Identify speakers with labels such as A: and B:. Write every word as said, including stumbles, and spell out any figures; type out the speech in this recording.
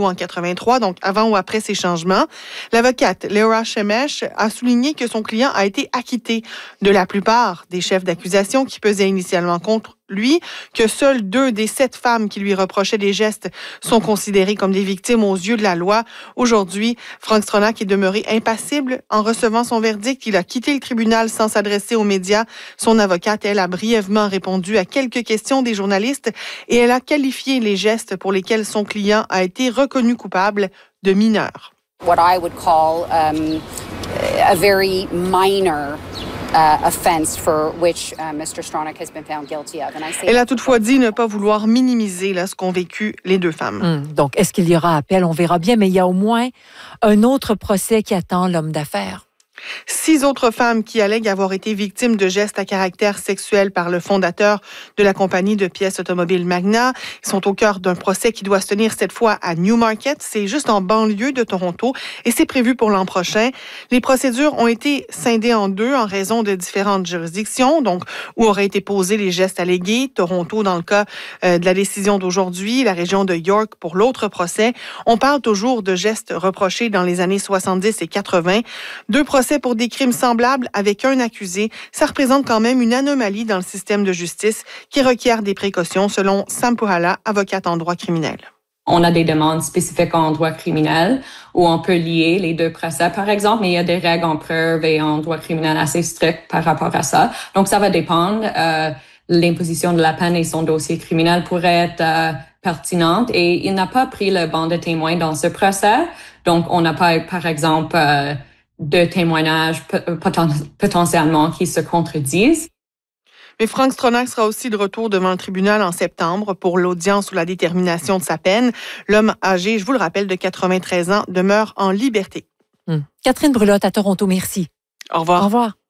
A: ou en quatre-vingt-trois, donc avant ou après ces changements. L'avocate Laura Shemesh a souligné que son client a été acquitté de la plupart des chefs d'accusation qui pesaient initialement contre lui, que seules deux des sept femmes qui lui reprochaient des gestes sont considérées comme des victimes aux yeux de la loi. Aujourd'hui, Frank Stronach est demeuré impassible en recevant son verdict. Il a quitté le tribunal sans s'adresser aux médias. Son avocate, elle, a brièvement répondu à quelques questions des journalistes et elle a qualifié les gestes pour lesquels son client a été reconnu coupable de mineur.
B: What I would call um, a very minor Uh, offense for which uh, Mister Stronach has been found guilty of. And I say
A: Elle a toutefois dit ne pas vouloir minimiser là, ce qu'ont vécu les deux femmes.
C: Hum, donc, est-ce qu'il y aura appel? On verra bien, mais il y a au moins un autre procès qui attend l'homme d'affaires.
A: Six autres femmes qui allèguent avoir été victimes de gestes à caractère sexuel par le fondateur de la compagnie de pièces automobiles Magna sont au cœur d'un procès qui doit se tenir cette fois à Newmarket. C'est juste en banlieue de Toronto et c'est prévu pour l'an prochain. Les procédures ont été scindées en deux en raison de différentes juridictions, donc où auraient été posés les gestes allégués. Toronto dans le cas euh, de la décision d'aujourd'hui, la région de York pour l'autre procès. On parle toujours de gestes reprochés dans les années soixante-dix et quatre-vingt. Deux procès pour des crimes semblables avec un accusé, ça représente quand même une anomalie dans le système de justice qui requiert des précautions, selon Sam Puhala, avocate en droit criminel.
D: On a des demandes spécifiques en droit criminel où on peut lier les deux procès, par exemple, mais il y a des règles en preuve et en droit criminel assez strictes par rapport à ça. Donc, ça va dépendre. Euh, l'imposition de la peine et son dossier criminel pourrait être euh, pertinente et il n'a pas pris le banc de témoins dans ce procès. Donc, on n'a pas, par exemple, euh, de témoignages poten- potentiellement qui se contredisent.
A: Mais Frank Stronach sera aussi de retour devant le tribunal en septembre pour l'audience ou la détermination de sa peine. L'homme âgé, je vous le rappelle, de quatre-vingt-treize ans, demeure en liberté.
C: Hum. Catherine Brulotte à Toronto, merci.
A: Au revoir.
C: Au revoir.